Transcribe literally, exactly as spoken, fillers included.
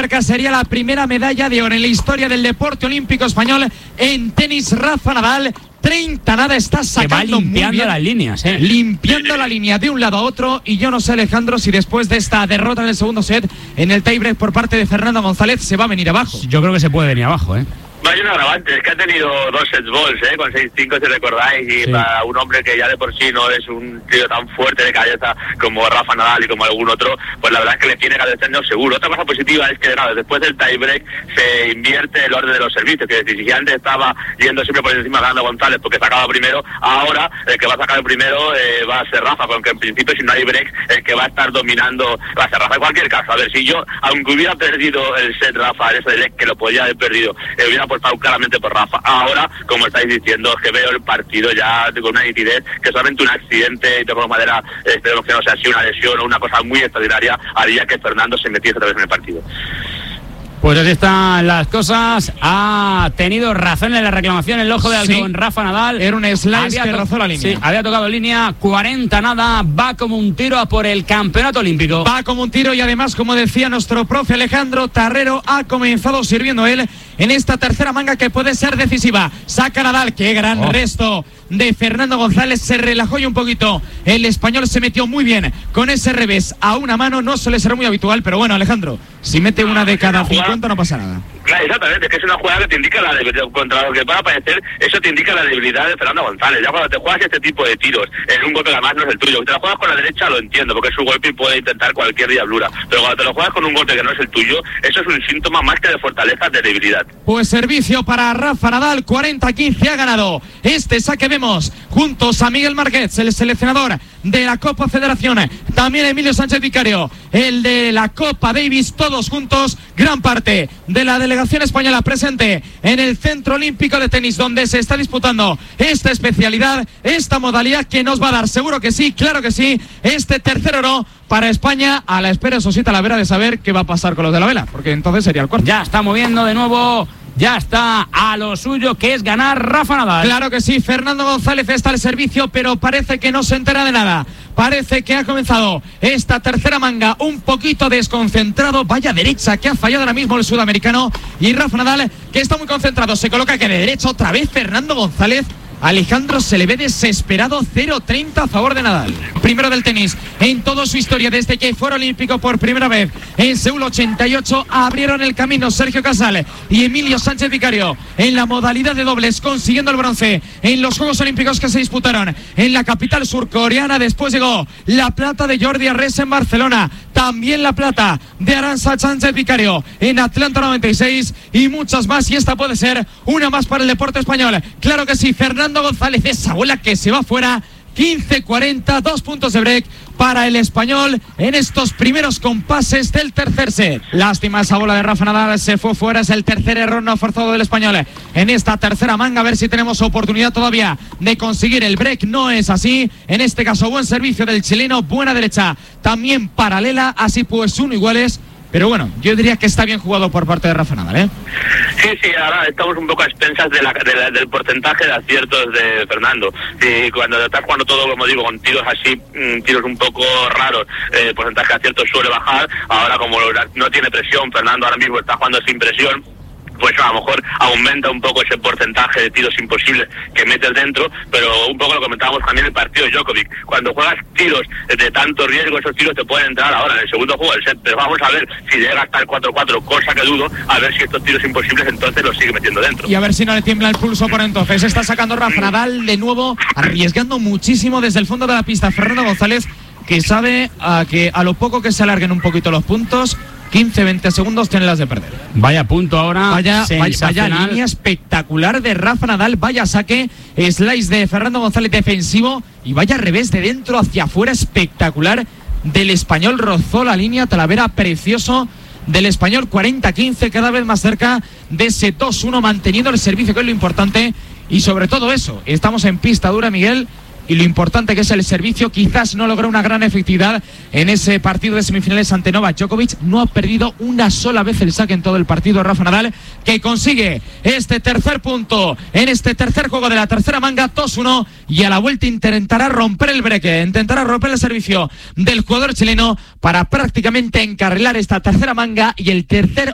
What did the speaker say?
marca sería la primera medalla de oro en la historia del deporte olímpico español en tenis. Rafa Nadal, treinta nada, está sacando que va limpiando muy bien, las líneas, ¿eh? limpiando la línea de un lado a otro. Y yo no sé, Alejandro, si después de esta derrota en el segundo set, en el tiebreak por parte de Fernando González, se va a venir abajo. Yo creo que se puede venir abajo, ¿eh? No hay un agravante, es que ha tenido dos sets balls, ¿eh? Con seis cinco, si recordáis, y sí. Para un hombre que ya de por sí no es un tío tan fuerte de cabeza como Rafa Nadal y como algún otro, pues la verdad es que le tiene que descender seguro. Otra cosa positiva es que, claro, después del tiebreak se invierte el orden de los servicios, que decir, si antes estaba yendo siempre por encima ganando González porque sacaba primero, ahora el que va a sacar el primero eh, va a ser Rafa, aunque en principio si no hay break, el que va a estar dominando va a ser Rafa. En cualquier caso, a ver, si yo, aunque hubiera perdido el set Rafa, ese de que lo podía haber perdido, eh, hubiera apostado claramente por Rafa. Ahora, como estáis diciendo, es que veo el partido ya con una nitidez que solamente un accidente, y de manera, esperemos que no sea así, una lesión o una cosa muy extraordinaria, haría que Fernando se metiese otra vez en el partido. Pues así están las cosas. Ha tenido razón en la reclamación el ojo de halcón, sí. Rafa Nadal. Era un slice que rozó la línea. Sí, había tocado línea, cuarenta nada, va como un tiro a por el campeonato olímpico. Va como un tiro y además, como decía nuestro profe Alejandro Tarrero, ha comenzado sirviendo él en esta tercera manga que puede ser decisiva. Saca Nadal, qué gran oh. resto de Fernando González, se relajó y un poquito. El español se metió muy bien con ese revés a una mano, no suele ser muy habitual, pero bueno, Alejandro, si mete una de cada cincuenta no pasa nada. Claro, exactamente, es que es una jugada que te indica la debilidad, contra lo que pueda parecer, eso te indica la debilidad de Fernando González. Ya cuando te juegas este tipo de tiros, en un golpe que además no es el tuyo, si te lo juegas con la derecha lo entiendo, porque es su golpe y puede intentar cualquier diablura, pero cuando te lo juegas con un golpe que no es el tuyo, eso es un síntoma más que de fortaleza, de debilidad. Pues servicio para Rafa Nadal, cuarenta quince ha ganado este saque. Vemos juntos a Miguel Márquez, el seleccionador de la Copa Federación, también Emilio Sánchez Vicario, el de la Copa Davis, todos juntos, gran parte de la delegación española presente en el Centro Olímpico de Tenis, donde se está disputando esta especialidad, esta modalidad que nos va a dar, seguro que sí, claro que sí, este tercer oro para España, a la espera, eso sí, Talavera, de saber qué va a pasar con los de la vela, porque entonces sería el cuarto. Ya está moviendo de nuevo. Ya está a lo suyo, que es ganar Rafa Nadal. Claro que sí, Fernando González está al servicio, pero parece que no se entera de nada. Parece que ha comenzado esta tercera manga un poquito desconcentrado. Vaya derecha que ha fallado ahora mismo el sudamericano. Y Rafa Nadal, que está muy concentrado, se coloca que de derecha otra vez Fernando González. Alejandro se le ve desesperado, cero treinta a favor de Nadal. Primero del tenis en toda su historia desde que fue olímpico por primera vez en Seúl ochenta y ocho. Abrieron el camino Sergio Casal y Emilio Sánchez Vicario en la modalidad de dobles, consiguiendo el bronce en los Juegos Olímpicos que se disputaron en la capital surcoreana. Después llegó la plata de Jordi Arrés en Barcelona, también la plata de Arantxa Sánchez Vicario en Atlanta noventa y seis y muchas más, y esta puede ser una más para el deporte español. Claro que sí, Fernando González, esa bola que se va fuera, quince cuarenta, dos puntos de break para el español en estos primeros compases del tercer set. Lástima esa bola de Rafa Nadal, se fue fuera, es el tercer error no forzado del español en esta tercera manga. A ver si tenemos oportunidad todavía de conseguir el break, no es así. En este caso, buen servicio del chileno, buena derecha también paralela, así pues uno iguales. Pero bueno, yo diría que está bien jugado por parte de Rafa Nadal, ¿eh? Sí, sí, ahora estamos un poco a expensas de la, de la, del porcentaje de aciertos de Fernando. Sí, cuando estás jugando todo, como digo, con tiros así, mmm, tiros un poco raros, el eh, porcentaje de aciertos suele bajar. Ahora, como no tiene presión, Fernando ahora mismo está jugando sin presión, pues a lo mejor aumenta un poco ese porcentaje de tiros imposibles que metes dentro, pero un poco lo comentábamos también en el partido de Djokovic. Cuando juegas tiros de tanto riesgo, esos tiros te pueden entrar ahora en el segundo juego del set, pero vamos a ver si llega hasta el cuatro cuatro, cosa que dudo, a ver si estos tiros imposibles entonces los sigue metiendo dentro. Y a ver si no le tiembla el pulso por entonces. Está sacando Rafa Nadal de nuevo, arriesgando muchísimo desde el fondo de la pista. Fernando González, que sabe a que a lo poco que se alarguen un poquito los puntos, quince veinte segundos tienen las de perder. Vaya punto ahora, vaya, vaya, vaya línea espectacular de Rafa Nadal, vaya saque, slice de Fernando González defensivo y vaya revés de dentro hacia afuera espectacular del español. Rozó la línea, Talavera, precioso del español. Cuarenta quince, cada vez más cerca de ese dos uno, manteniendo el servicio, que es lo importante, y sobre todo eso, estamos en pista dura, Miguel, y lo importante que es el servicio. Quizás no logró una gran efectividad en ese partido de semifinales ante Novak Djokovic. No ha perdido una sola vez el saque en todo el partido Rafa Nadal, que consigue este tercer punto en este tercer juego de la tercera manga, dos uno, y a la vuelta intentará romper el breque, intentará romper el servicio del jugador chileno para prácticamente encarrilar esta tercera manga y el tercer